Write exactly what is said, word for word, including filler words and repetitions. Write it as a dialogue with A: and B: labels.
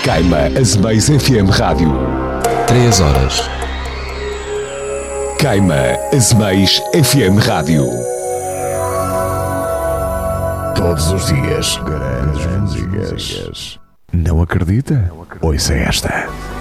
A: Caima Azemais F M Rádio.
B: Três horas.
A: Caima Azemais F M Rádio.
C: Todos os dias, grandes músicas. Não acredita? Ouça esta.